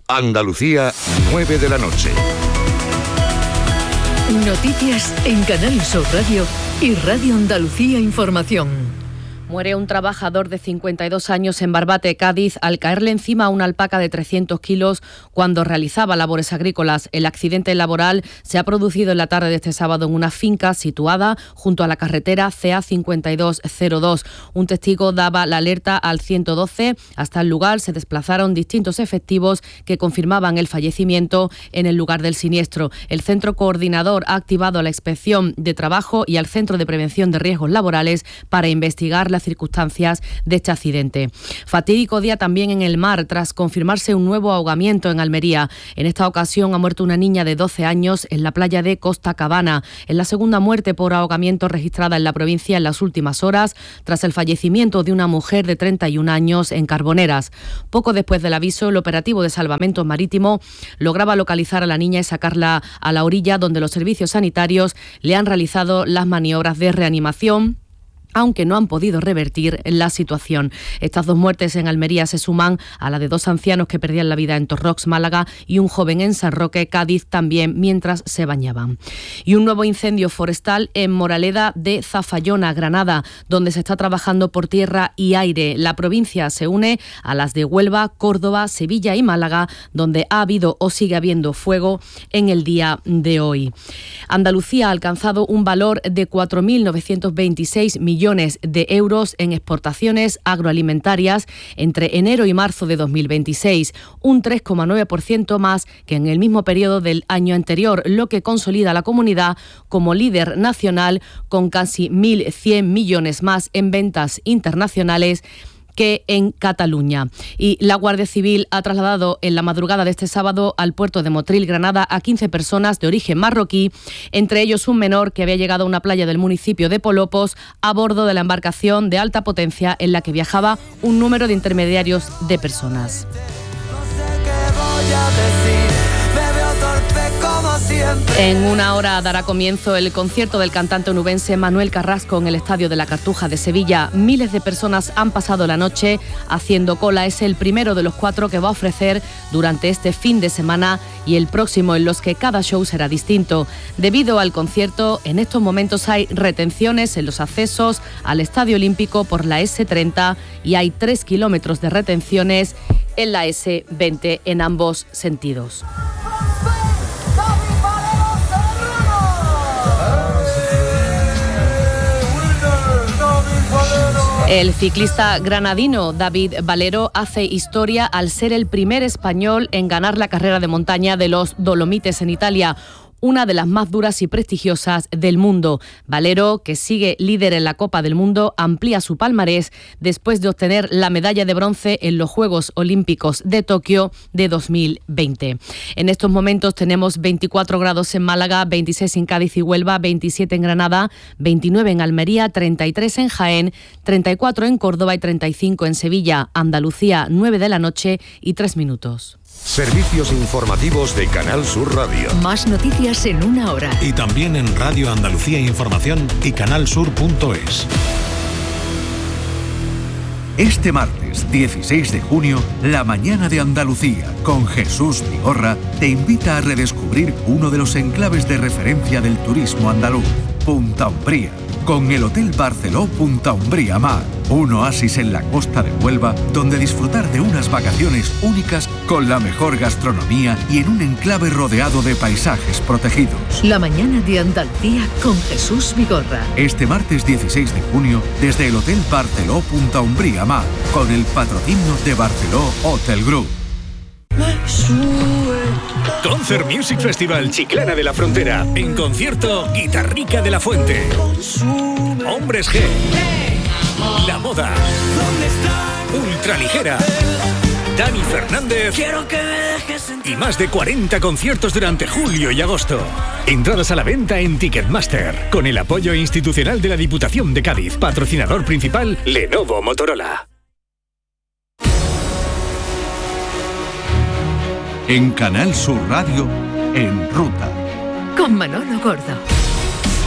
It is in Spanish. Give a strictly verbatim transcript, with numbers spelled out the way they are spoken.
Andalucía, nueve de la noche. Noticias en Canal Sur Radio y Radio Andalucía Información. Muere un trabajador de cincuenta y dos años en Barbate, Cádiz, al caerle encima una alpaca de trescientos kilos cuando realizaba labores agrícolas. El accidente laboral se ha producido en la tarde de este sábado en una finca situada junto a la carretera C A cincuenta y dos cero dos. Un testigo daba la alerta al ciento doce. Hasta el lugar se desplazaron distintos efectivos que confirmaban el fallecimiento en el lugar del siniestro. El centro coordinador ha activado la Inspección de Trabajo y al Centro de Prevención de Riesgos Laborales para investigar la circunstancias de este accidente. Fatídico día también en el mar tras confirmarse un nuevo ahogamiento en Almería. En esta ocasión ha muerto una niña de doce años en la playa de Costa Cabana. Es la segunda muerte por ahogamiento registrada en la provincia en las últimas horas, tras el fallecimiento de una mujer de treinta y un años en Carboneras. Poco después del aviso, el operativo de salvamento marítimo lograba localizar a la niña y sacarla a la orilla, donde los servicios sanitarios le han realizado las maniobras de reanimación, aunque no han podido revertir la situación. Estas dos muertes en Almería se suman a la de dos ancianos que perdían la vida en Torrox, Málaga, y un joven en San Roque, Cádiz, también mientras se bañaban. Y un nuevo incendio forestal en Moraleda de Zafallona, Granada, donde se está trabajando por tierra y aire. La provincia se une a las de Huelva, Córdoba, Sevilla y Málaga, donde ha habido o sigue habiendo fuego en el día de hoy. Andalucía ha alcanzado un valor de cuatro mil novecientos veintiséis millones de euros en exportaciones agroalimentarias entre enero y marzo de dos mil veintiséis, un tres coma nueve por ciento más que en el mismo periodo del año anterior, lo que consolida a la comunidad como líder nacional con casi mil cien millones más en ventas internacionales que en Cataluña. Y la Guardia Civil ha trasladado en la madrugada de este sábado al puerto de Motril, Granada, a quince personas de origen marroquí, entre ellos un menor que había llegado a una playa del municipio de Polopos a bordo de la embarcación de alta potencia en la que viajaba un número de intermediarios de personas. No sé qué voy a decir, me veo torpe como siempre. En una hora dará comienzo el concierto del cantante onubense Manuel Carrasco en el Estadio de la Cartuja de Sevilla. Miles de personas han pasado la noche haciendo cola. Es el primero de los cuatro que va a ofrecer durante este fin de semana y el próximo, en los que cada show será distinto. Debido al concierto, en estos momentos hay retenciones en los accesos al Estadio Olímpico por la ese treinta y hay tres kilómetros de retenciones en la ese veinte en ambos sentidos. El ciclista granadino David Valero hace historia al ser el primer español en ganar la carrera de montaña de los Dolomites en Italia, una de las más duras y prestigiosas del mundo. Valero, que sigue líder en la Copa del Mundo, amplía su palmarés después de obtener la medalla de bronce en los Juegos Olímpicos de Tokio de dos mil veinte. En estos momentos tenemos veinticuatro grados en Málaga, veintiséis en Cádiz y Huelva, veintisiete en Granada, veintinueve en Almería, treinta y tres en Jaén, treinta y cuatro en Córdoba y treinta y cinco en Sevilla. Andalucía, nueve de la noche y tres minutos. Servicios informativos de Canal Sur Radio. Más noticias en una hora. Y también en Radio Andalucía Información y canalsur punto es. Este martes dieciséis de junio, La Mañana de Andalucía, con Jesús Vigorra, te invita a redescubrir uno de los enclaves de referencia del turismo andaluz, Punta Umbría, con el Hotel Barceló Punta Umbría Mar, un oasis en la costa de Huelva, donde disfrutar de unas vacaciones únicas con la mejor gastronomía y en un enclave rodeado de paisajes protegidos. La Mañana de Andalucía con Jesús Vigorra. Este martes dieciséis de junio, desde el Hotel Barceló Punta Umbría Mar, con el patrocinio de Barceló Hotel Group. Concert Music Festival Chiclana de la Frontera. En concierto, Guitarrica de la Fuente, Hombres G, La Moda, Ultraligera, Dani Fernández y más de cuarenta conciertos durante julio y agosto. Entradas a la venta en Ticketmaster, con el apoyo institucional de la Diputación de Cádiz. Patrocinador principal, Lenovo Motorola. En Canal Sur Radio, En Ruta. Con Manolo Gordo.